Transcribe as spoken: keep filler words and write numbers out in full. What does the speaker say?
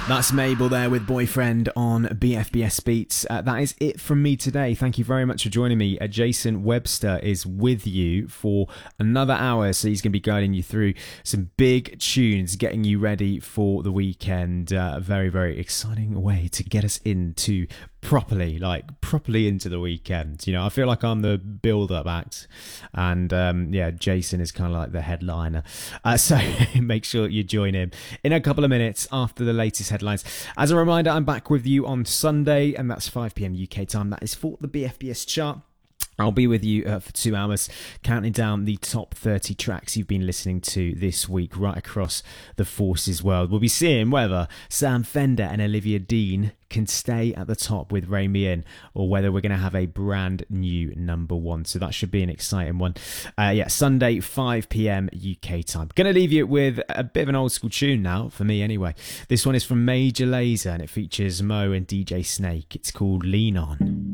That's Mabel there with Boyfriend on B F B S Beats. Uh, that is it from me today. Thank you very much for joining me. Uh, Jason Webster is with you for another hour, so he's going to be guiding you through some big tunes, getting you ready for the weekend. Uh, a very, very exciting way to get us into properly, like properly into the weekend. You know, I feel like I'm the build-up act, and um, yeah, Jason is kind of like the headliner. Uh, so make sure you join him in a couple of minutes after the latest headlines. As a reminder, I'm back with you on Sunday, and that's five p.m. U K time. That is for the B F B S chart. I'll be with you uh, for two hours, counting down the top thirty tracks you've been listening to this week right across the Forces world. We'll be seeing whether Sam Fender and Olivia Dean can stay at the top with Rein Me In, or whether we're going to have a brand new number one. So that should be an exciting one. Uh, yeah, Sunday, five p.m. U K time. Going to leave you with a bit of an old school tune now, for me anyway. This one is from Major Lazer, and it features Mo and D J Snake. It's called Lean On.